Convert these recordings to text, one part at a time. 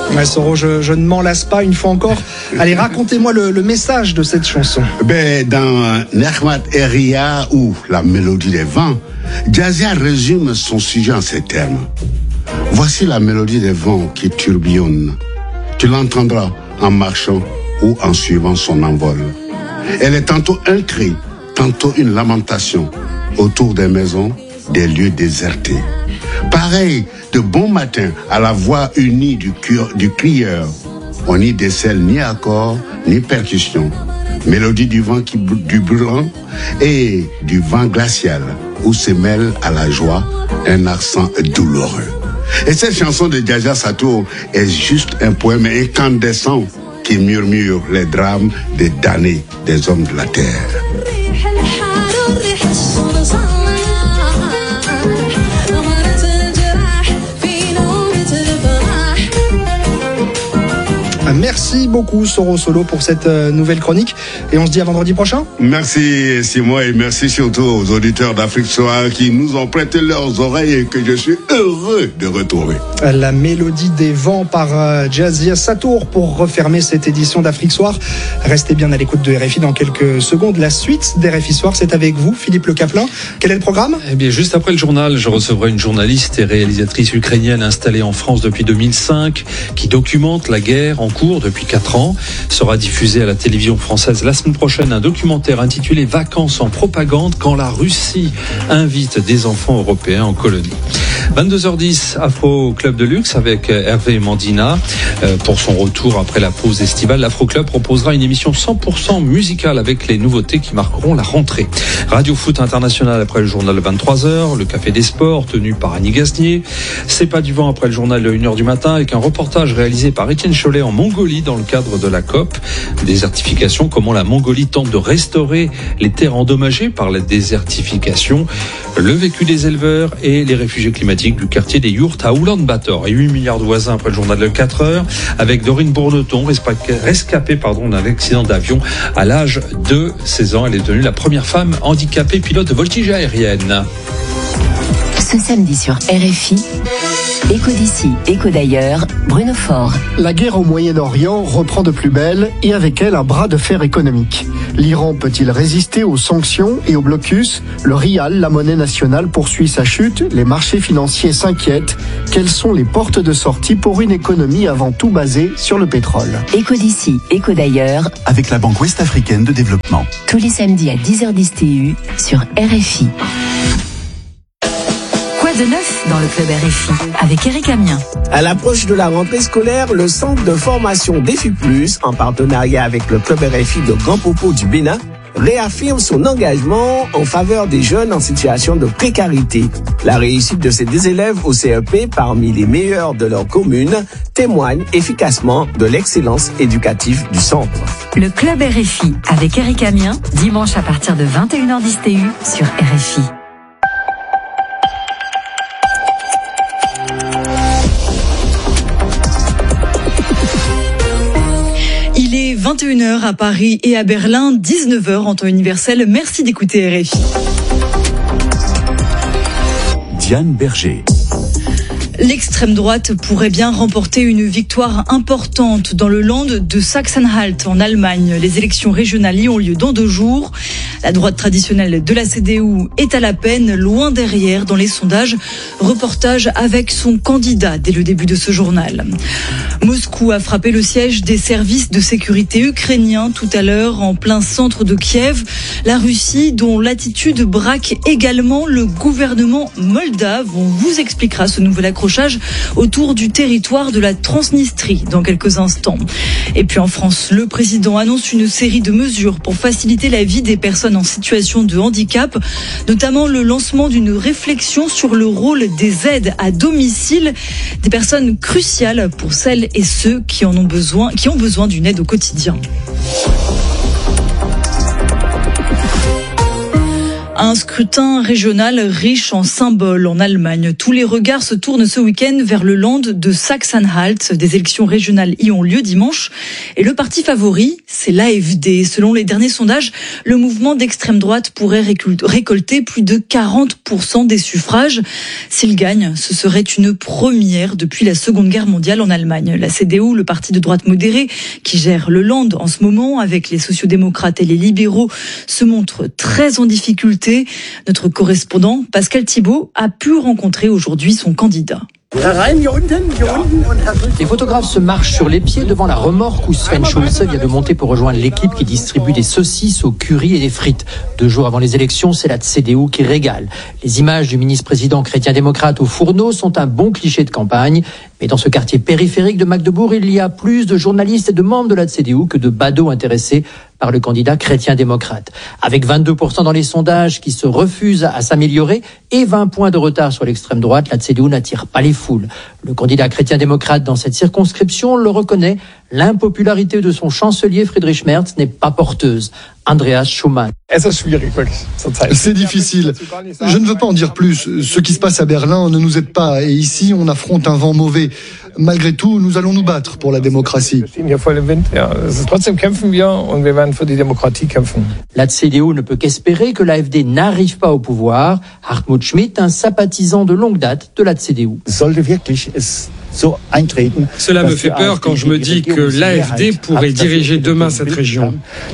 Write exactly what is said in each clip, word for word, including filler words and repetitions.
Ouais, Soro, je, je ne m'en lasse pas une fois encore. Allez, racontez-moi le, le message de cette chanson. Ben, dans Nechmat Eria ou La mélodie des vents, Jazia résume son sujet en ces termes. Voici la mélodie des vents qui tourbillonne. Tu l'entendras en marchant ou en suivant son envol. Elle est tantôt un cri, tantôt une lamentation autour des maisons, des lieux désertés. Pareil de bon matin à la voix unie du, cu- du crieur, on n'y décèle ni accord ni percussion. Mélodie du vent qui du brûlant et du vent glacial où se mêle à la joie un accent douloureux. Et cette chanson de Djazia Satour est juste un poème incandescent qui murmure les drames des damnés des hommes de la terre. Merci beaucoup Soro Solo pour cette euh, nouvelle chronique et on se dit à vendredi prochain. Merci Simon et merci surtout aux auditeurs d'Afrique Soir qui nous ont prêté leurs oreilles et que je suis heureux de retrouver. La mélodie des vents par euh, Jazia Satour pour refermer cette édition d'Afrique Soir. Restez bien à l'écoute de R F I dans quelques secondes. La suite d'R F I Soir, c'est avec vous, Philippe Le Caplin. Quel est le programme ? Eh bien, juste après le journal, je recevrai une journaliste et réalisatrice ukrainienne installée en France depuis deux mille cinq qui documente la guerre en cours depuis quatre ans. Sera diffusé à la télévision française la semaine prochaine un documentaire intitulé Vacances en propagande quand la Russie invite des enfants européens en colonie. vingt-deux heures dix, Afro Club de Luxe avec Hervé Mandina. Euh, pour son retour après la pause estivale, l'Afro Club proposera une émission cent pour cent musicale avec les nouveautés qui marqueront la rentrée. Radio Foot International après le journal de vingt-trois heures, le Café des Sports tenu par Annie Gasnier. C'est pas du vent après le journal de une heure du matin avec un reportage réalisé par Étienne Cholet en Mongolie dans le cadre de la COP. Désertification, comment la Mongolie tente de restaurer les terres endommagées par la désertification, le vécu des éleveurs et les réfugiés climatiques du quartier des Yourtes à Oulan-Bator. Et huit milliards de voisins après le journal de quatre heures avec Dorine Bourneton, rescapée pardon, d'un accident d'avion à l'âge de seize ans. Elle est devenue la première femme handicapée pilote de voltige aérienne. Ce samedi sur R F I, Écho d'ici, écho d'ailleurs, Bruno Faure. La guerre au Moyen-Orient reprend de plus belle et avec elle un bras de fer économique. L'Iran peut-il résister aux sanctions et au blocus ? Le rial, la monnaie nationale, poursuit sa chute. Les marchés financiers s'inquiètent. Quelles sont les portes de sortie pour une économie avant tout basée sur le pétrole ? Écho d'ici, écho d'ailleurs, avec la Banque Ouest-Africaine de Développement. tous les samedis à dix heures dix T U sur R F I. De neuf dans le club R F I avec Eric Amien. À l'approche de la rentrée scolaire, le centre de formation Défi Plus, en partenariat avec le club R F I de Grand Popo du Bénin, réaffirme son engagement en faveur des jeunes en situation de précarité. La réussite de ces deux élèves au C E P, parmi les meilleurs de leur commune, témoigne efficacement de l'excellence éducative du centre. Le club R F I avec Eric Amien, dimanche à partir de vingt et une heures dix T U sur R F I. vingt et une heures à Paris et à Berlin, dix-neuf heures en temps universel. Merci d'écouter R F I. Diane Berger. L'extrême droite pourrait bien remporter une victoire importante dans le Land de Sachsen-Anhalt en Allemagne. Les élections régionales y ont lieu dans deux jours. La droite traditionnelle de la C D U est à la peine, loin derrière dans les sondages. Reportage avec son candidat dès le début de ce journal. Moscou a frappé le siège des services de sécurité ukrainiens tout à l'heure en plein centre de Kiev. La Russie, dont l'attitude braque également le gouvernement moldave. On vous expliquera ce nouvel accrochage autour du territoire de la Transnistrie dans quelques instants. Et puis en France, le président annonce une série de mesures pour faciliter la vie des personnes en situation de handicap, notamment le lancement d'une réflexion sur le rôle des aides à domicile, des personnes cruciales pour celles et ceux qui en ont besoin, qui ont besoin d'une aide au quotidien. Un scrutin régional riche en symboles en Allemagne. Tous les regards se tournent ce week-end vers le land de Sachsen-Anhalt. Des élections régionales y ont lieu dimanche. Et le parti favori, c'est l'A F D. Selon les derniers sondages, le mouvement d'extrême droite pourrait récolter plus de quarante pour cent des suffrages. S'il gagne, ce serait une première depuis la Seconde Guerre mondiale en Allemagne. La C D U, le parti de droite modéré, qui gère le land en ce moment avec les sociodémocrates et les libéraux, se montre très en difficulté. Notre correspondant, Pascal Thibault, a pu rencontrer aujourd'hui son candidat. Les photographes se marchent sur les pieds devant la remorque où Sven Schulze vient de monter pour rejoindre l'équipe qui distribue des saucisses au curry et des frites. Deux jours avant les élections, c'est la C D U qui régale. Les images du ministre-président chrétien-démocrate au fourneau sont un bon cliché de campagne. Mais dans ce quartier périphérique de Magdebourg, il y a plus de journalistes et de membres de la C D U que de badauds intéressés par le candidat chrétien-démocrate. Avec vingt-deux pour cent dans les sondages qui se refusent à s'améliorer et vingt points de retard sur l'extrême droite, la C D U n'attire pas les foules. Le candidat chrétien-démocrate dans cette circonscription le reconnaît, l'impopularité de son chancelier Friedrich Merz n'est pas porteuse. Andreas Schumann. C'est difficile. Je ne veux pas en dire plus. Ce qui se passe à Berlin ne nous aide pas. Et ici, on affronte un vent mauvais. Malgré tout, nous allons nous battre pour la démocratie. La C D U ne peut qu'espérer que l'A F D n'arrive pas au pouvoir. Hartmut Schmidt, un sympathisant de longue date de la C D U. Cela me fait peur quand je me dis que l'A F D pourrait diriger demain cette région.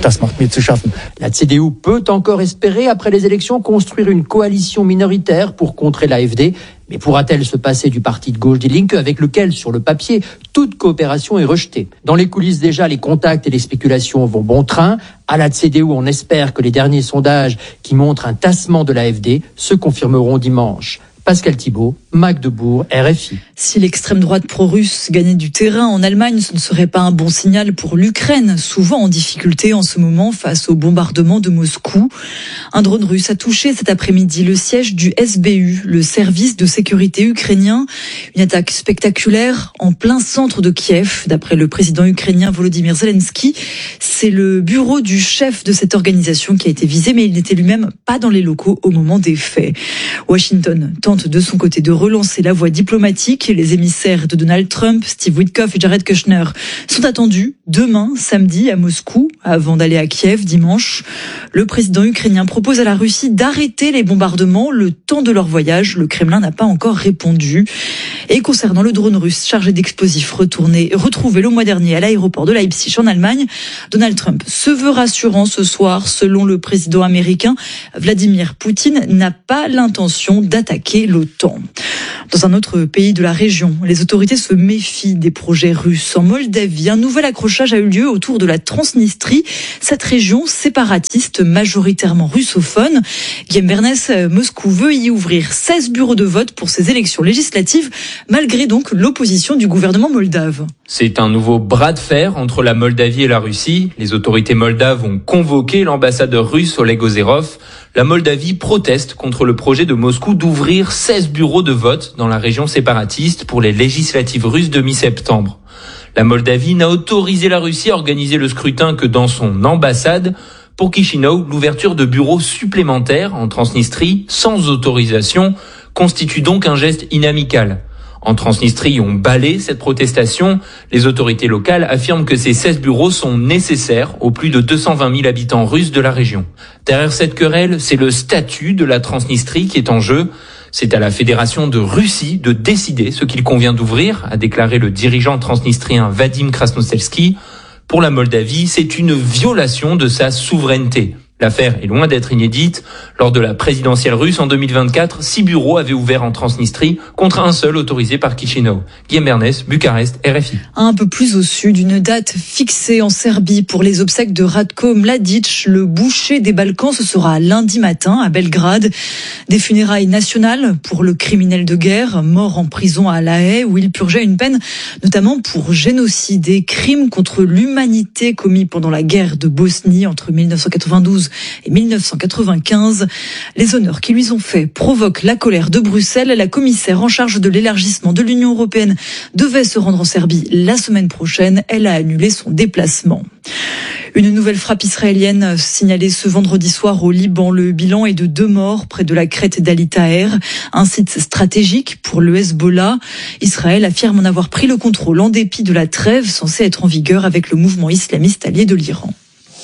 La C D U peut encore espérer, après les élections, construire une coalition minoritaire pour contrer l'A F D. Mais pourra-t-elle se passer du parti de gauche Die Linke avec lequel, sur le papier, toute coopération est rejetée? Dans les coulisses déjà, les contacts et les spéculations vont bon train. À la C D U, on espère que les derniers sondages qui montrent un tassement de l'A F D se confirmeront dimanche. Pascal Thibault, Magdebourg, R F I. Si l'extrême droite pro-russe gagnait du terrain en Allemagne, ce ne serait pas un bon signal pour l'Ukraine, souvent en difficulté en ce moment face au bombardement de Moscou. Un drone russe a touché cet après-midi le siège du S B U, le service de sécurité ukrainien. Une attaque spectaculaire en plein centre de Kiev. D'après le président ukrainien Volodymyr Zelensky, c'est le bureau du chef de cette organisation qui a été visé, mais il n'était lui-même pas dans les locaux au moment des faits. Washington tente de son côté de relancer la voie diplomatique. Les émissaires de Donald Trump, Steve Witkoff et Jared Kushner, sont attendus demain, samedi, à Moscou, avant d'aller à Kiev dimanche. Le président ukrainien propose à la Russie d'arrêter les bombardements le temps de leur voyage. Le Kremlin n'a pas encore répondu. Et concernant le drone russe chargé d'explosifs retourné, retrouvé le mois dernier à l'aéroport de Leipzig en Allemagne, Donald Trump se veut rassurant ce soir. Selon le président américain, Vladimir Poutine n'a pas l'intention d'attaquer l'OTAN. Dans un autre pays de la région, les autorités se méfient des projets russes. En Moldavie, un nouvel accrochage a eu lieu autour de la Transnistrie, cette région séparatiste majoritairement russophone. Guillaume Bernès, Moscou veut y ouvrir seize bureaux de vote pour ces élections législatives, malgré donc l'opposition du gouvernement moldave. C'est un nouveau bras de fer entre la Moldavie et la Russie. Les autorités moldaves ont convoqué l'ambassadeur russe Oleg Ozerov. La Moldavie proteste contre le projet de Moscou d'ouvrir seize bureaux de vote dans la région séparatiste pour les législatives russes de mi-septembre. La Moldavie n'a autorisé la Russie à organiser le scrutin que dans son ambassade. Pour Chisinau, l'ouverture de bureaux supplémentaires en Transnistrie, sans autorisation, constitue donc un geste inamical. En Transnistrie, on balaie cette protestation. Les autorités locales affirment que ces seize bureaux sont nécessaires aux plus de deux cent vingt mille habitants russes de la région. Derrière cette querelle, c'est le statut de la Transnistrie qui est en jeu. C'est à la Fédération de Russie de décider ce qu'il convient d'ouvrir, a déclaré le dirigeant transnistrien Vadim Krasnoselski. Pour la Moldavie, c'est une violation de sa souveraineté. L'affaire est loin d'être inédite. Lors de la présidentielle russe en deux mille vingt-quatre, six bureaux avaient ouvert en Transnistrie contre un seul autorisé par Chisinau. Guillaume Bernès, Bucarest, R F I. Un peu plus au sud, une date fixée en Serbie pour les obsèques de Ratko Mladic, le boucher des Balkans. Ce sera lundi matin à Belgrade. Des funérailles nationales pour le criminel de guerre, mort en prison à La Haye, où il purgeait une peine, notamment pour génocide et crimes contre l'humanité commis pendant la guerre de Bosnie entre mille neuf cent quatre-vingt-douze et mille neuf cent quatre-vingt-quinze. Les honneurs qui lui sont faits provoquent la colère de Bruxelles. La commissaire en charge de l'élargissement de l'Union européenne devait se rendre en Serbie la semaine prochaine. Elle a annulé son déplacement. Une nouvelle frappe israélienne signalée ce vendredi soir au Liban. Le bilan est de deux morts près de la crête d'Ali Taher, un site stratégique pour le Hezbollah. Israël affirme en avoir pris le contrôle en dépit de la trêve censée être en vigueur avec le mouvement islamiste allié de l'Iran.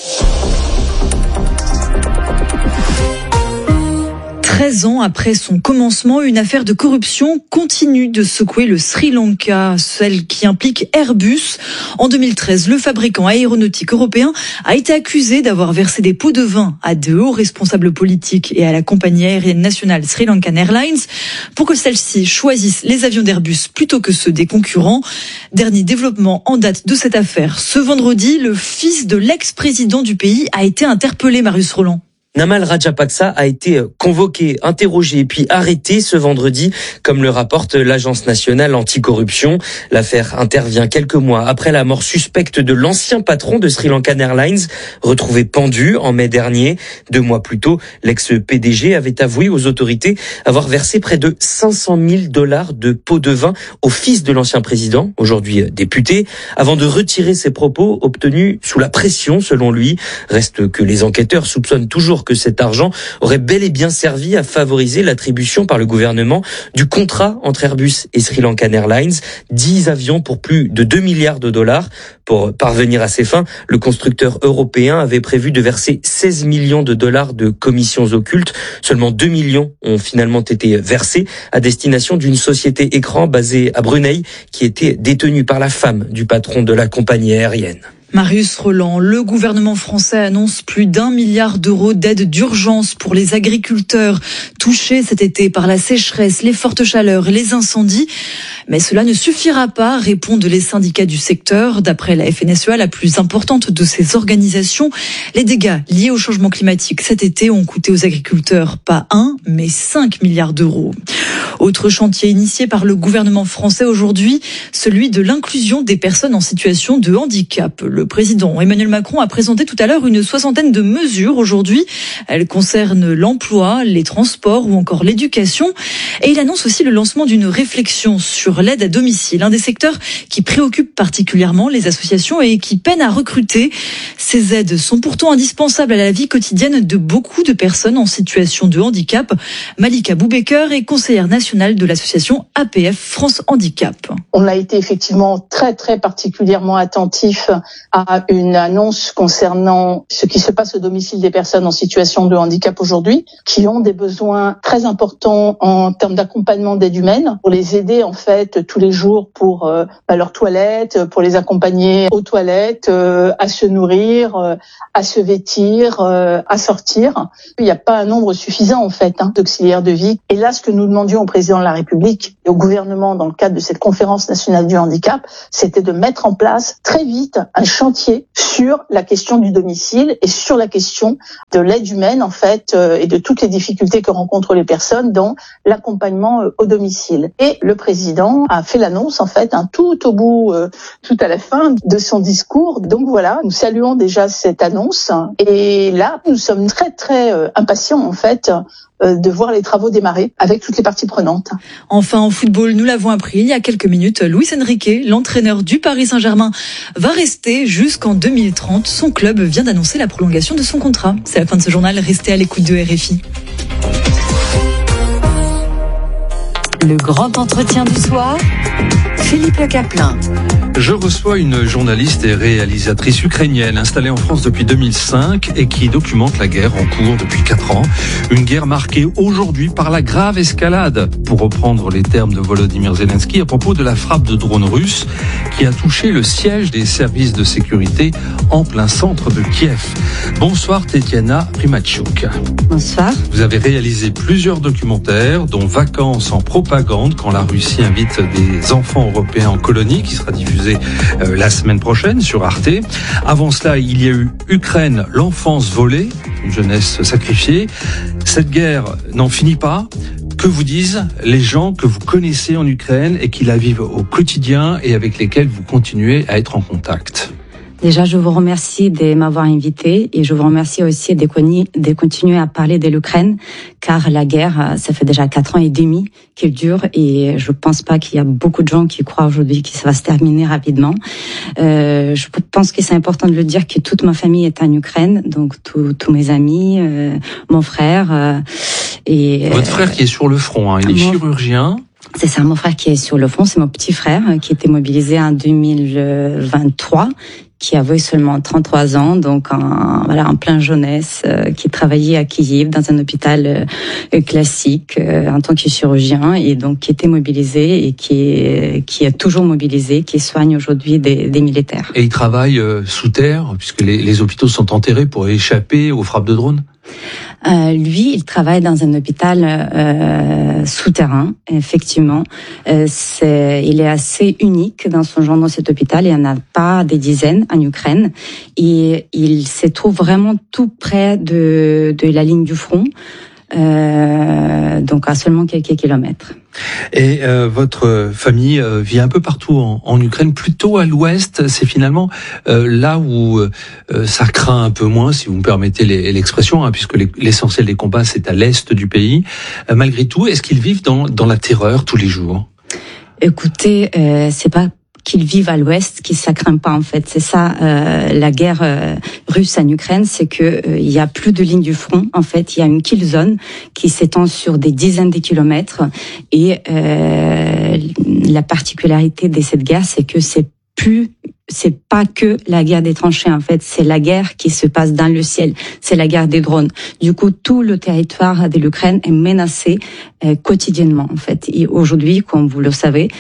treize ans après son commencement, une affaire de corruption continue de secouer le Sri Lanka, celle qui implique Airbus. En deux mille treize, le fabricant aéronautique européen a été accusé d'avoir versé des pots de vin à de hauts responsables politiques et à la compagnie aérienne nationale Sri Lankan Airlines pour que celle-ci choisisse les avions d'Airbus plutôt que ceux des concurrents. Dernier développement en date de cette affaire. Ce vendredi, le fils de l'ex-président du pays a été interpellé, Marius Roland. Namal Rajapaksa a été convoqué, interrogé puis arrêté ce vendredi, comme le rapporte l'Agence nationale anticorruption. L'affaire intervient quelques mois après la mort suspecte de l'ancien patron de Sri Lankan Airlines, retrouvé pendu en mai dernier. Deux mois plus tôt, l'ex-P D G avait avoué aux autorités avoir versé près de cinq cent mille dollars de pots de vin au fils de l'ancien président, aujourd'hui député, avant de retirer ses propos obtenus sous la pression, selon lui. Reste que les enquêteurs soupçonnent toujours que cet argent aurait bel et bien servi à favoriser l'attribution par le gouvernement du contrat entre Airbus et Sri Lankan Airlines, dix avions pour plus de deux milliards de dollars. Pour parvenir à ces fins, le constructeur européen avait prévu de verser seize millions de dollars de commissions occultes. Seulement deux millions ont finalement été versés à destination d'une société écran basée à Brunei qui était détenue par la femme du patron de la compagnie aérienne. Marius Roland, le gouvernement français annonce plus d'un milliard d'euros d'aide d'urgence pour les agriculteurs touchés cet été par la sécheresse, les fortes chaleurs et les incendies. Mais cela ne suffira pas, répondent les syndicats du secteur. D'après la F N S E A, la plus importante de ces organisations, les dégâts liés au changement climatique cet été ont coûté aux agriculteurs pas un, mais cinq milliards d'euros. Autre chantier initié par le gouvernement français aujourd'hui, celui de l'inclusion des personnes en situation de handicap. Le président Emmanuel Macron a présenté tout à l'heure une soixantaine de mesures aujourd'hui. Elles concernent l'emploi, les transports ou encore l'éducation. Et il annonce aussi le lancement d'une réflexion sur l'aide à domicile, un des secteurs qui préoccupe particulièrement les associations et qui peinent à recruter. Ces aides sont pourtant indispensables à la vie quotidienne de beaucoup de personnes en situation de handicap. Malika Boubaker est conseillère nationale de l'association A P F France Handicap. On a été effectivement très très particulièrement attentif à une annonce concernant ce qui se passe au domicile des personnes en situation de handicap aujourd'hui, qui ont des besoins très importants en termes d'accompagnement d'aide humaine, pour les aider en fait tous les jours pour euh, leurs toilettes, pour les accompagner aux toilettes, euh, à se nourrir, euh, à se vêtir, euh, à sortir. Il n'y a pas un nombre suffisant en fait hein, d'auxiliaires de vie. Et là, ce que nous demandions au président de la République et au gouvernement dans le cadre de cette conférence nationale du handicap, c'était de mettre en place très vite un chantier sur la question du domicile et sur la question de l'aide humaine en fait euh, et de toutes les difficultés que rencontrent les personnes dans l'accompagnement euh, au domicile. Et le président a fait l'annonce en fait hein, tout au bout, euh, tout à la fin de son discours. Donc voilà, nous saluons déjà cette annonce et là nous sommes très très euh, impatients en fait euh, de voir les travaux démarrer avec toutes les parties prenantes. Enfin en football, nous l'avons appris il y a quelques minutes, Luis Enrique, l'entraîneur du Paris Saint-Germain, va rester jusqu'en deux mille trente. Son club vient d'annoncer la prolongation de son contrat. C'est la fin de ce journal. Restez à l'écoute de R F I. Le grand entretien du soir, Philippe Le Caplin. Je reçois une journaliste et réalisatrice ukrainienne installée en France depuis deux mille cinq et qui documente la guerre en cours depuis quatre ans. Une guerre marquée aujourd'hui par la grave escalade, pour reprendre les termes de Volodymyr Zelensky, à propos de la frappe de drones russes qui a touché le siège des services de sécurité en plein centre de Kiev. Bonsoir Tetiana Primachuk. Bonsoir. Vous avez réalisé plusieurs documentaires, dont Vacances en propagande, quand la Russie invite des enfants européens en colonie, qui sera diffusé euh, la semaine prochaine sur Arte. Avant cela, il y a eu Ukraine, l'enfance volée, une jeunesse sacrifiée. Cette guerre n'en finit pas. Que vous disent les gens que vous connaissez en Ukraine et qui la vivent au quotidien et avec lesquels vous continuez à être en contact ? Déjà, je vous remercie de m'avoir invité et je vous remercie aussi de, de continuer à parler de l'Ukraine, car la guerre, ça fait déjà quatre ans et demi qu'elle dure et je pense pas qu'il y a beaucoup de gens qui croient aujourd'hui que ça va se terminer rapidement. Euh, je pense que c'est important de le dire que toute ma famille est en Ukraine, donc tous mes amis, euh, mon frère. Euh, et Votre frère qui est sur le front, hein, il est mon... chirurgien. C'est ça, mon frère qui est sur le front, c'est mon petit frère qui était mobilisé en deux mille vingt-trois, qui avait seulement trente-trois ans, donc en, voilà, en pleine jeunesse, euh, qui travaillait à Kiev dans un hôpital euh, classique euh, en tant que chirurgien, et donc qui était mobilisé et qui est, qui est toujours mobilisé, qui soigne aujourd'hui des, des militaires. Et il travaille euh, sous terre, puisque les, les hôpitaux sont enterrés pour échapper aux frappes de drones? Euh, lui, il travaille dans un hôpital euh, souterrain, effectivement. Euh, c'est, il est assez unique dans son genre dans cet hôpital. Il n'y en a pas des dizaines en Ukraine. Et il se trouve vraiment tout près de, de la ligne du front, euh, donc à seulement quelques kilomètres. Et euh, votre famille euh, vit un peu partout en, en Ukraine, plutôt à l'ouest. C'est finalement euh, là où euh, ça craint un peu moins, si vous me permettez l'expression, hein, puisque les, l'essentiel des combats c'est à l'est du pays. Euh, malgré tout, est-ce qu'ils vivent dans, dans la terreur tous les jours? Écoutez, euh, c'est pas qu'ils vivent à l'ouest, qui ça craint pas en fait. C'est ça, euh, la guerre euh, russe en Ukraine, c'est que euh, il y a plus de ligne du front. En fait, il y a une kill zone qui s'étend sur des dizaines de kilomètres. Et euh, la particularité de cette guerre, c'est que c'est plus c'est pas que la guerre des tranchées, en fait, c'est la guerre qui se passe dans le ciel, c'est la guerre des drones. Du coup, tout le territoire de l'Ukraine est menacé euh, quotidiennement, en fait. Et aujourd'hui, comme vous le savez,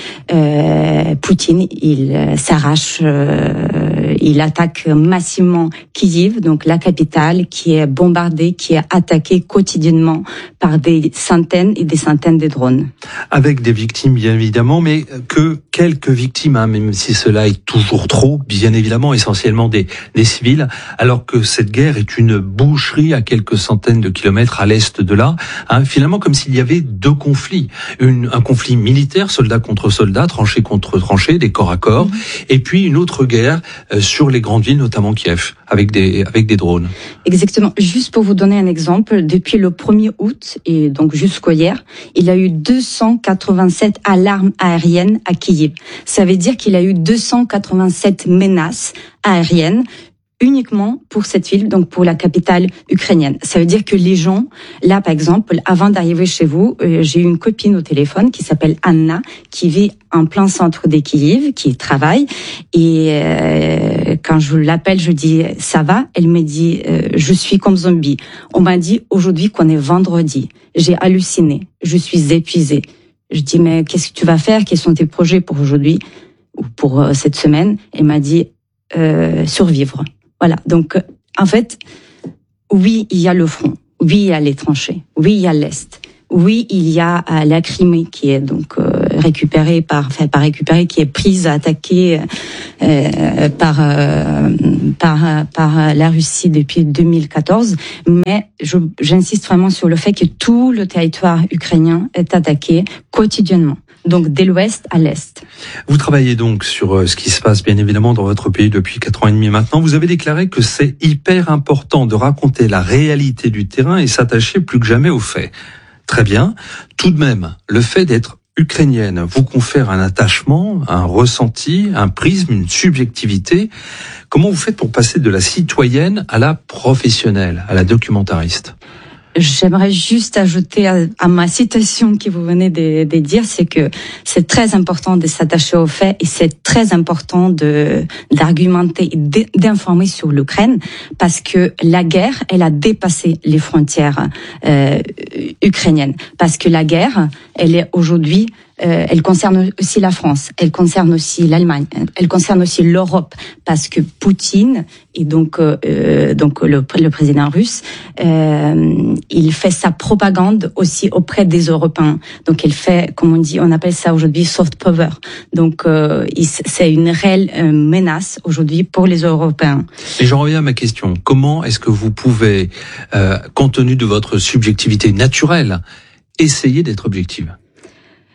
euh, Poutine, il euh, s'arrache, euh, il attaque massivement Kiev, donc la capitale, qui est bombardée, qui est attaquée quotidiennement par des centaines et des centaines de drones. Avec des victimes, bien évidemment, mais que quelques victimes, hein, même si cela est toujours trop. Bien évidemment, essentiellement des, des civils, alors que cette guerre est une boucherie à quelques centaines de kilomètres à l'est de là. Hein, finalement, comme s'il y avait deux conflits. Une, un conflit militaire, soldats contre soldats, tranchées contre tranchées, des corps à corps, mmh. et puis une autre guerre euh, sur les grandes villes, notamment Kiev, avec des, avec des drones. Exactement. Juste pour vous donner un exemple, depuis le premier août, et donc jusqu'au hier, il y a eu deux cent quatre-vingt-sept alarmes aériennes à Kiev. Ça veut dire qu'il y a eu deux cent quatre-vingt-sept menaces aériennes uniquement pour cette ville, donc pour la capitale ukrainienne. Ça veut dire que les gens, là par exemple, avant d'arriver chez vous, euh, j'ai eu une copine au téléphone qui s'appelle Anna, qui vit en plein centre de Kiev, qui travaille, et euh, quand je l'appelle, je dis « ça va ?» Elle me dit euh, « je suis comme zombie ». On m'a dit aujourd'hui qu'on est vendredi. J'ai halluciné, je suis épuisée. Je dis « mais qu'est-ce que tu vas faire? Quels sont tes projets pour aujourd'hui ou pour euh, cette semaine ?» Elle m'a dit euh, « survivre ». Voilà, donc en fait, oui, il y a le front, oui, il y a les tranchées, oui, il y a l'Est, oui, il y a euh, la Crimée qui est donc euh, récupérée par, enfin pas récupérée, qui est prise, attaquée euh, par, euh, par par la Russie depuis deux mille quatorze. Mais je, j'insiste vraiment sur le fait que tout le territoire ukrainien est attaqué quotidiennement. Donc de l'ouest à l'est. Vous travaillez donc sur ce qui se passe bien évidemment dans votre pays depuis quatre ans et demi maintenant. Vous avez déclaré que c'est hyper important de raconter la réalité du terrain et s'attacher plus que jamais aux faits. Très bien. Tout de même, le fait d'être ukrainienne vous confère un attachement, un ressenti, un prisme, une subjectivité. Comment vous faites pour passer de la citoyenne à la professionnelle, à la documentariste ? J'aimerais juste ajouter à, à ma citation que vous venez de, de dire, c'est que c'est très important de s'attacher aux faits et c'est très important de d'argumenter et d'informer sur l'Ukraine parce que la guerre, elle a dépassé les frontières euh, ukrainiennes. Parce que la guerre, elle est aujourd'hui Euh, elle concerne aussi la France, elle concerne aussi l'Allemagne, elle concerne aussi l'Europe, parce que Poutine et donc euh, donc le, le président russe, euh, il fait sa propagande aussi auprès des Européens. Donc il fait, comme on dit, on appelle ça aujourd'hui soft power. Donc euh, c'est une réelle euh, menace aujourd'hui pour les Européens. Et j'en reviens à ma question. Comment est-ce que vous pouvez, euh, compte tenu de votre subjectivité naturelle, essayer d'être objective ?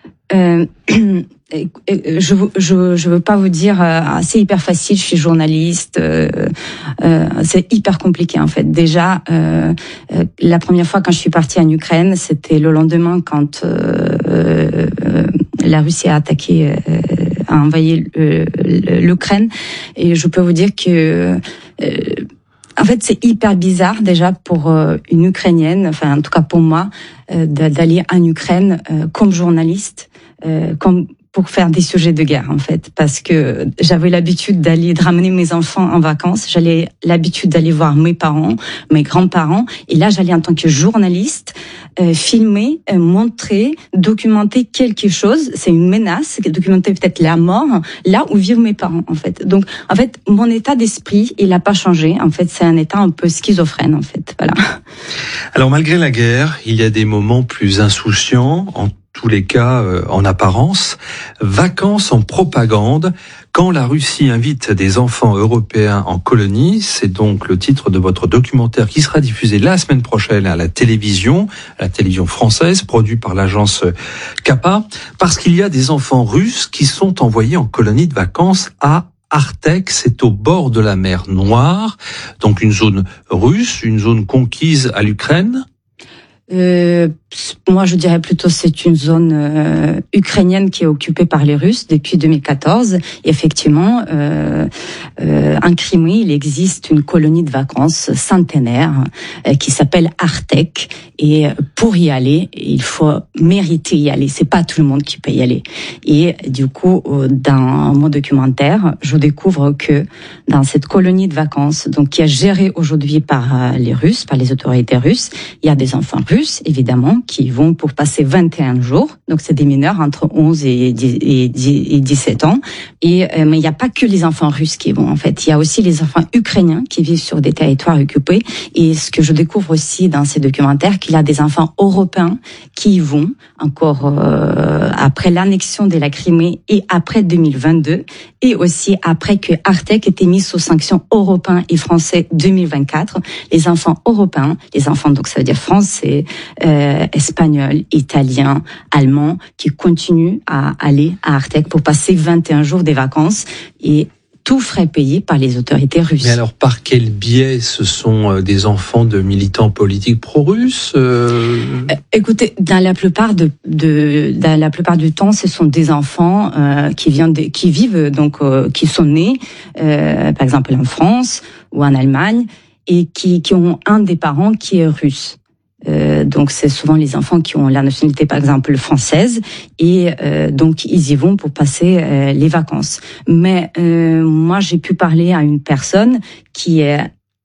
Euh, Je je je veux pas vous dire euh, c'est hyper facile. Je suis journaliste. Euh, euh, c'est hyper compliqué en fait. Déjà, euh, euh, la première fois quand je suis partie en Ukraine, c'était le lendemain quand euh, euh, la Russie a attaqué, euh, a envahi euh, l'Ukraine. Et je peux vous dire que euh, en fait, c'est hyper bizarre déjà pour euh, une Ukrainienne, enfin en tout cas pour moi, euh, d'aller en Ukraine euh, comme journaliste, euh, comme pour faire des sujets de guerre en fait, parce que j'avais l'habitude d'aller de ramener mes enfants en vacances, j'avais l'habitude d'aller voir mes parents, mes grands-parents, et là j'allais en tant que journaliste euh, filmer, euh, montrer, documenter quelque chose. C'est une menace, documenter peut-être la mort là où vivent mes parents en fait. Donc en fait mon état d'esprit il a pas changé. En fait c'est un état un peu schizophrène en fait. Voilà. Alors malgré la guerre, il y a des moments plus insouciants en tous les cas euh, en apparence. Vacances en propagande, quand la Russie invite des enfants européens en colonie, c'est donc le titre de votre documentaire qui sera diffusé la semaine prochaine à la télévision, à la télévision française, produit par l'agence Kappa, parce qu'il y a des enfants russes qui sont envoyés en colonie de vacances à Artek, c'est au bord de la mer Noire, donc une zone russe, une zone conquise à l'Ukraine. Euh, moi, je dirais plutôt c'est une zone euh, ukrainienne qui est occupée par les Russes depuis deux mille quatorze. Et effectivement, euh, euh, en Crimée, il existe une colonie de vacances centenaire euh, qui s'appelle Artek. Et pour y aller, il faut mériter y aller. C'est pas tout le monde qui peut y aller. Et du coup, dans mon documentaire, je découvre que dans cette colonie de vacances, donc qui est gérée aujourd'hui par les Russes, par les autorités russes, il y a des enfants russes, évidemment, qui vont pour passer vingt et un jours. Donc, c'est des mineurs entre onze et dix-sept ans. Et, euh, mais il n'y a pas que les enfants russes qui vont, en fait. Il y a aussi les enfants ukrainiens qui vivent sur des territoires occupés. Et ce que je découvre aussi dans ces documentaires, qu'il y a des enfants européens qui y vont encore euh, après l'annexion de la Crimée et après deux mille vingt-deux. Et aussi après que Artek était mis sous sanctions européens et français deux mille vingt-quatre. Les enfants européens, les enfants, donc ça veut dire français, euh, espagnol, italien, allemand, qui continuent à aller à Artek pour passer vingt et un jours des vacances et tout frais payé par les autorités russes. Mais alors, par quel biais ce sont des enfants de militants politiques pro-russes euh... euh, Écoutez, dans la plupart de, de, dans la plupart du temps, ce sont des enfants euh, qui viennent, de, qui vivent donc, euh, qui sont nés, euh, par exemple en France ou en Allemagne, et qui, qui ont un des parents qui est russe. Euh, donc c'est souvent les enfants qui ont la nationalité par exemple française et euh, donc ils y vont pour passer euh, les vacances. Mais euh, moi j'ai pu parler à une personne qui est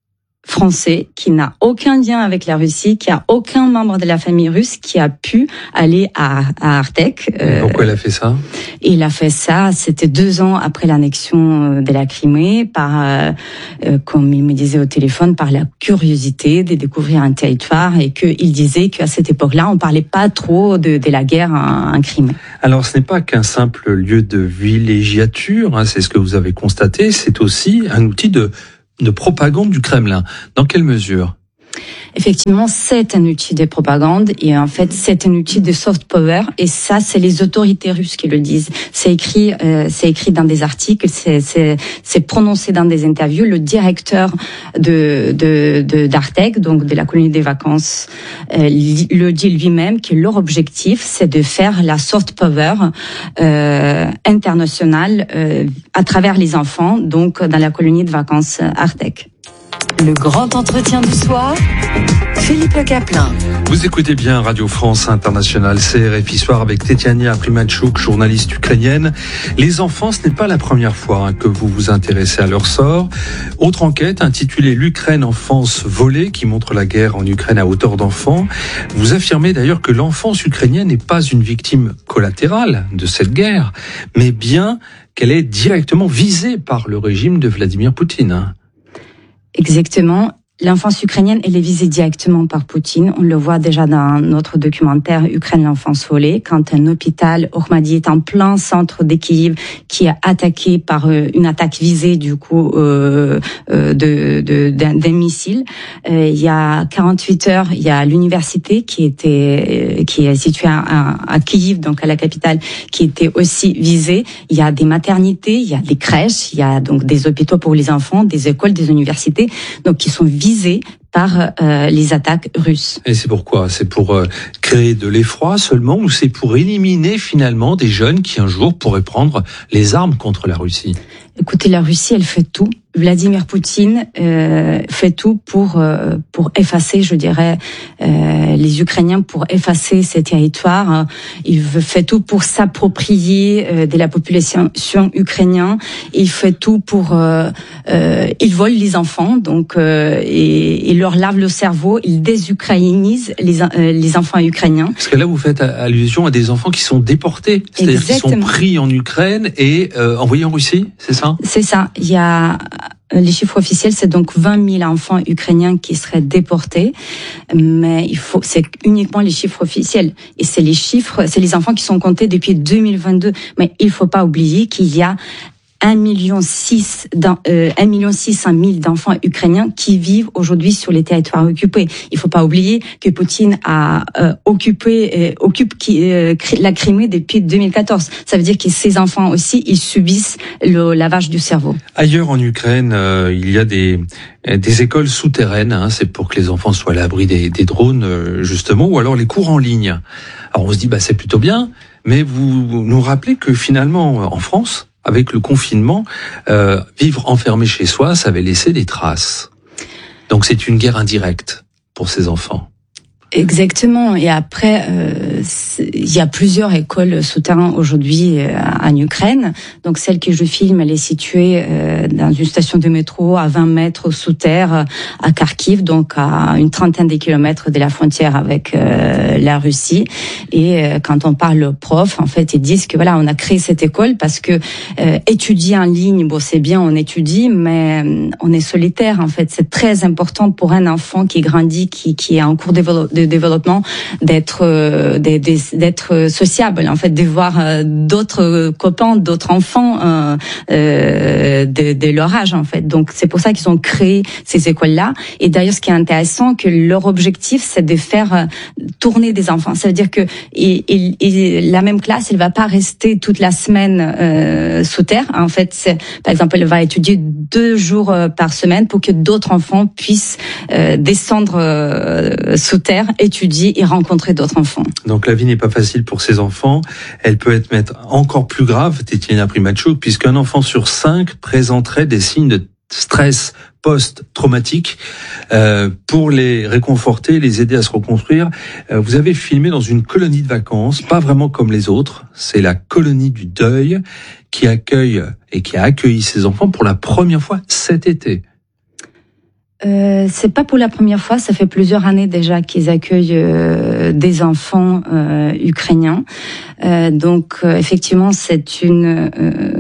français, qui n'a aucun lien avec la Russie, qui a aucun membre de la famille russe, qui a pu aller à, à Artek. Euh, Pourquoi elle a fait ça? Il a fait ça, c'était deux ans après l'annexion de la Crimée, par, euh, comme il me disait au téléphone, par la curiosité de découvrir un territoire, et qu'il disait qu'à cette époque-là, on parlait pas trop de, de la guerre en, en Crimée. Alors, ce n'est pas qu'un simple lieu de villégiature, hein, c'est ce que vous avez constaté, c'est aussi un outil de de propagande du Kremlin. Dans quelle mesure? Effectivement, c'est un outil de propagande et en fait, c'est un outil de soft power et ça, c'est les autorités russes qui le disent. C'est écrit, euh, c'est écrit dans des articles, c'est, c'est, c'est prononcé dans des interviews. Le directeur de, de, de d'Artek, donc de la colonie des vacances, euh, le dit lui-même que leur objectif, c'est de faire la soft power euh, internationale euh, à travers les enfants, donc dans la colonie de vacances Artek. Le grand entretien du soir, Philippe Le Caplin. Vous écoutez bien Radio France Internationale, C R F I Soir avec Tetiania Primatchouk, journaliste ukrainienne. Les enfants, ce n'est pas la première fois hein, que vous vous intéressez à leur sort. Autre enquête intitulée L'Ukraine enfance volée, qui montre la guerre en Ukraine à hauteur d'enfants. Vous affirmez d'ailleurs que l'enfance ukrainienne n'est pas une victime collatérale de cette guerre, mais bien qu'elle est directement visée par le régime de Vladimir Poutine. Exactement. l'enfance ukrainienne, elle est visée directement par Poutine. On le voit déjà dans notre documentaire Ukraine, l'enfance volée, quand un hôpital Ahmadi est en plein centre de Kiev, qui est attaqué par une attaque visée du coup euh, de, de d'un, d'un missile. Euh, il y a quarante-huit heures, il y a l'université qui était qui est située à, à Kiev, donc à la capitale, qui était aussi visée. Il y a des maternités, il y a des crèches, il y a donc des hôpitaux pour les enfants, des écoles, des universités, donc qui sont visées par euh, les attaques russes. Et c'est pourquoi ? C'est pour euh, créer de l'effroi seulement, ou c'est pour éliminer finalement des jeunes qui un jour pourraient prendre les armes contre la Russie ? Écoutez, la Russie, elle fait tout. Vladimir Poutine euh, fait tout pour euh, pour effacer, je dirais, euh, les Ukrainiens, pour effacer ces territoires. Il fait tout pour s'approprier euh, de la population ukrainienne. Il fait tout pour euh, euh, il vole les enfants, donc euh, et il leur lave le cerveau. Il désukrainise les euh, les enfants ukrainiens. Parce que là, vous faites allusion à des enfants qui sont déportés, c'est-à-dire qui sont pris en Ukraine et euh, envoyés en Russie, c'est ça ? C'est ça. Il y a les chiffres officiels, c'est donc vingt mille enfants ukrainiens qui seraient déportés, mais il faut, c'est uniquement les chiffres officiels. Et c'est les chiffres, c'est les enfants qui sont comptés depuis deux mille vingt-deux. Mais il faut pas oublier qu'il y a un million six, euh, un million six cent mille d'enfants ukrainiens qui vivent aujourd'hui sur les territoires occupés. Il faut pas oublier que Poutine a euh, occupé, euh, occupe qui, euh, la Crimée depuis deux mille quatorze. Ça veut dire que ces enfants aussi, ils subissent le lavage du cerveau. Ailleurs en Ukraine, euh, il y a des des écoles souterraines. Hein, c'est pour que les enfants soient à l'abri des, des drones, euh, justement, ou alors les cours en ligne. Alors on se dit, bah c'est plutôt bien, mais vous nous rappelez que finalement, en France, avec le confinement, euh, vivre enfermé chez soi, ça avait laissé des traces. Donc c'est une guerre indirecte pour ces enfants. Exactement. Et après, euh, il y a plusieurs écoles souterraines aujourd'hui euh, en Ukraine. Donc celle que je filme, elle est située euh, dans une station de métro à vingt mètres sous terre à Kharkiv, donc à une trentaine de kilomètres de la frontière avec euh, la Russie. Et euh, quand on parle aux profs, en fait, ils disent que voilà, on a créé cette école parce que euh, étudier en ligne, bon, c'est bien, on étudie, mais euh, on est solitaire. En fait, c'est très important pour un enfant qui grandit, qui qui est en cours de de développement, d'être euh, d'être sociable, en fait, de voir euh, d'autres copains, d'autres enfants euh, euh, de, de leur âge, en fait. Donc c'est pour ça qu'ils ont créé ces écoles-là. Et d'ailleurs, ce qui est intéressant, que leur objectif, c'est de faire euh, tourner des enfants. Ça veut dire que et, et, et la même classe, elle va pas rester toute la semaine euh, sous terre. En fait, c'est, par exemple, elle va étudier deux jours euh, par semaine pour que d'autres enfants puissent euh, descendre euh, sous terre, étudier et rencontrer d'autres enfants. Donc la vie n'est pas facile pour ces enfants. Elle peut être même encore plus grave, Tetiana Primatchouk, puisqu'un enfant sur cinq présenterait des signes de stress post-traumatique. Euh, pour les réconforter, les aider à se reconstruire, euh, vous avez filmé dans une colonie de vacances, pas vraiment comme les autres. C'est la colonie du deuil qui accueille et qui a accueilli ces enfants pour la première fois cet été. Euh, c'est pas pour la première fois, ça fait plusieurs années déjà qu'ils accueillent euh, des enfants euh, ukrainiens. Euh, donc euh, effectivement, c'est une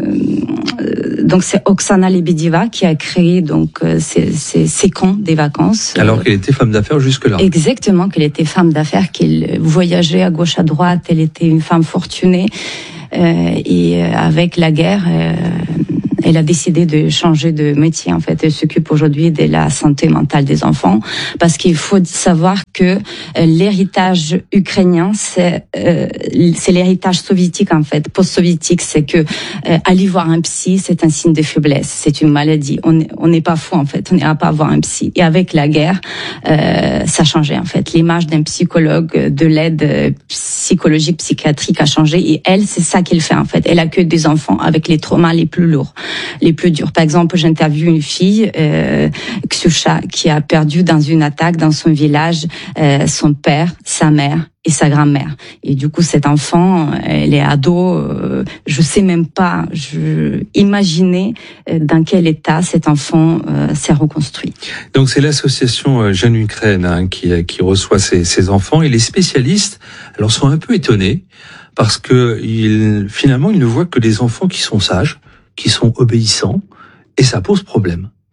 euh, donc c'est Oksana Lebedieva qui a créé donc euh, ces, ces, ces camps des vacances. Alors qu'elle était femme d'affaires jusque-là. Exactement, qu'elle était femme d'affaires, qu'elle voyageait à gauche à droite, elle était une femme fortunée euh, et euh, avec la guerre. Euh, Elle a décidé de changer de métier. En fait, elle s'occupe aujourd'hui de la santé mentale des enfants, parce qu'il faut savoir que l'héritage ukrainien, c'est euh, c'est l'héritage soviétique, en fait, post-soviétique. C'est que euh, aller voir un psy, c'est un signe de faiblesse, c'est une maladie. On on n'est pas fou, en fait, on n'ira pas voir un psy. Et avec la guerre, euh, ça a changé, en fait. L'image d'un psychologue, de l'aide psychologique, psychiatrique a changé. Et elle, c'est ça qu'elle fait, en fait. Elle accueille des enfants avec les traumas les plus lourds, les plus durs. Par exemple, j'interviewe une fille, euh, Ksusha, qui a perdu dans une attaque dans son village euh, son père, sa mère et sa grand-mère. Et du coup, cet enfant, elle est ado, euh, je sais même pas, je imaginer dans quel état cet enfant euh, s'est reconstruit. Donc c'est l'association Jeunes Ukraine hein, qui, qui reçoit ces, ces enfants, et les spécialistes alors sont un peu étonnés parce que ils, finalement ils ne voient que des enfants qui sont sages, qui sont obéissants, et ça pose problème.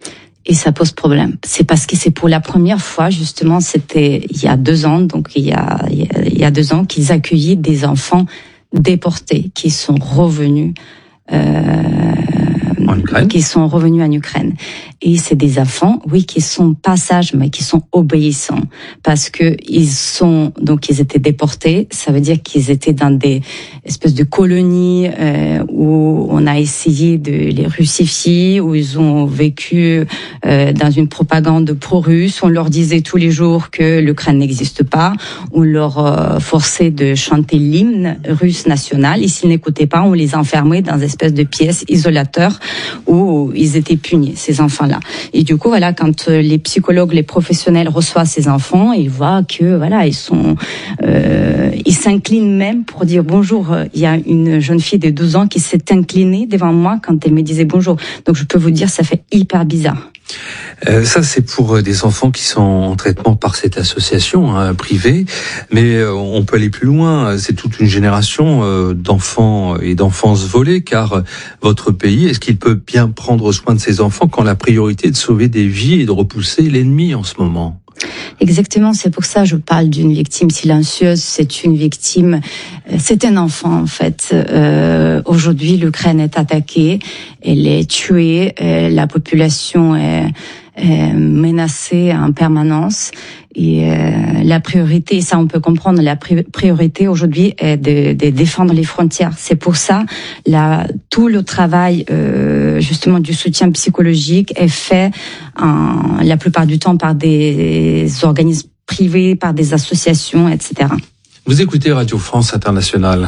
Et ça pose problème. C'est parce que c'est pour la première fois, justement, c'était il y a deux ans, donc il y a, il y a deux ans, qu'ils accueillaient des enfants déportés qui sont revenus, euh, en Ukraine. qui sont revenus en Ukraine. Et c'est des enfants, oui, qui sont pas sages, mais qui sont obéissants. Parce que ils sont, donc ils étaient déportés. Ça veut dire qu'ils étaient dans des espèces de colonies, euh, où on a essayé de les russifier, où ils ont vécu, euh, dans une propagande pro-russe. On leur disait tous les jours que l'Ukraine n'existe pas. On leur euh, forçait de chanter l'hymne russe national. Et s'ils n'écoutaient pas, on les enfermait dans des espèces de pièces isolateurs où ils étaient punis, ces enfants-là. Et du coup, voilà, quand les psychologues, les professionnels reçoivent ces enfants, ils voient que, voilà, ils sont, euh, ils s'inclinent même pour dire bonjour. Il y a une jeune fille de douze ans qui s'est inclinée devant moi quand elle me disait bonjour. Donc, je peux vous dire, ça fait hyper bizarre. Euh, ça, c'est pour des enfants qui sont en traitement par cette association hein, privée, mais euh, on peut aller plus loin. C'est toute une génération euh, d'enfants et d'enfances volées, car euh, votre pays, est-ce qu'il peut bien prendre soin de ses enfants quand la priorité est de sauver des vies et de repousser l'ennemi en ce moment ? Exactement, c'est pour ça que je parle d'une victime silencieuse. C'est une victime, c'est un enfant en fait. Euh, aujourd'hui, l'Ukraine est attaquée, elle est tuée, la population est, est menacée en permanence. Et euh, la priorité, ça on peut comprendre, la priorité aujourd'hui est de, de défendre les frontières. C'est pour ça la, tout le travail euh, justement du soutien psychologique est fait en, la plupart du temps par des organismes privés, par des associations, et cetera. Vous écoutez Radio France Internationale.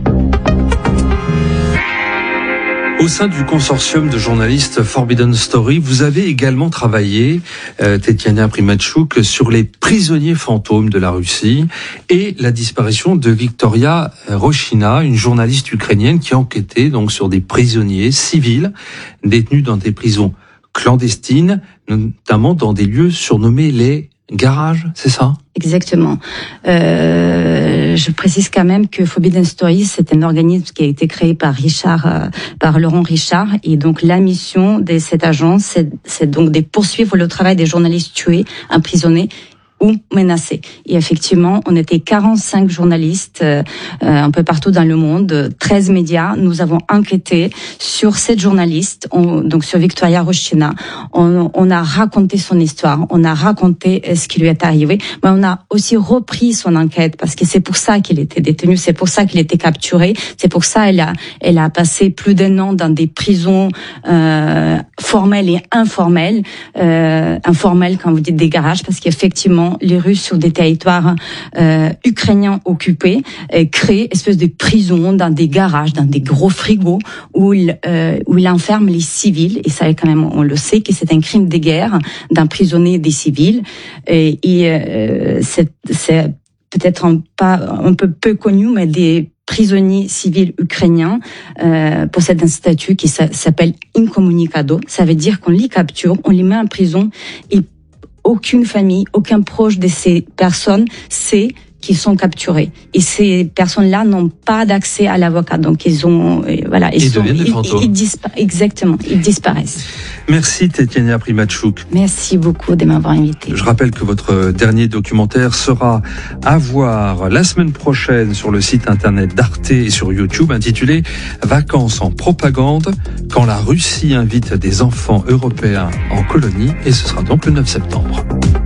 Au sein du consortium de journalistes Forbidden Story, vous avez également travaillé, euh, Tetiana Primatchouk, sur les prisonniers fantômes de la Russie et la disparition de Victoria Roshina, une journaliste ukrainienne qui enquêtait donc sur des prisonniers civils détenus dans des prisons clandestines, notamment dans des lieux surnommés les garages, c'est ça ? Exactement. Euh, je précise quand même que Forbidden Stories, c'est un organisme qui a été créé par Richard, euh, par Laurent Richard, et donc la mission de cette agence, c'est, c'est donc de poursuivre le travail des journalistes tués, emprisonnés ou menacés. Et effectivement, on était quarante-cinq journalistes euh, un peu partout dans le monde, treize médias. Nous avons enquêté sur cette journaliste, on, donc sur Victoria Roshina. On, on a raconté son histoire, on a raconté ce qui lui est arrivé, mais on a aussi repris son enquête parce que c'est pour ça qu'il était détenu, c'est pour ça qu'il était capturé, c'est pour ça elle a, elle a passé plus d'un an dans des prisons euh, formelles et informelles, euh, informelles quand vous dites des garages, parce qu'effectivement les Russes sur des territoires euh, ukrainiens occupés euh, créent espèce de prisons dans des garages, dans des gros frigos où il, euh, où il enferme les civils. Et ça, quand même, on le sait que c'est un crime de guerre d'emprisonner des civils. Et, et euh, c'est, c'est peut-être un, pas un peu peu connu, mais des prisonniers civils ukrainiens euh, possèdent un statut qui s'appelle incommunicado. Ça veut dire qu'on les capture, on les met en prison et aucune famille, aucun proche de ces personnes sait qu'ils sont capturés. Et ces personnes-là n'ont pas d'accès à l'avocat. Donc, ils ont, voilà, ils, ils sont, deviennent des ils, fantômes. Ils, ils dispa- exactement, ils disparaissent. Merci, Tetiana Primatchouk. Merci beaucoup de m'avoir invité. Je rappelle que votre dernier documentaire sera à voir la semaine prochaine sur le site internet d'Arte et sur YouTube, intitulé Vacances en propagande, quand la Russie invite des enfants européens en colonie, et ce sera donc le neuf septembre.